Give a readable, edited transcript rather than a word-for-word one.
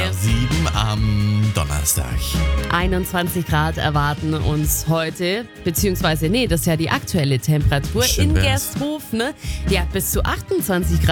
7 am Donnerstag. 21 Grad erwarten uns heute, beziehungsweise, das ist ja die aktuelle Temperatur Schön in wär's. Gersthofen, ne? Ja, bis zu 28 Grad.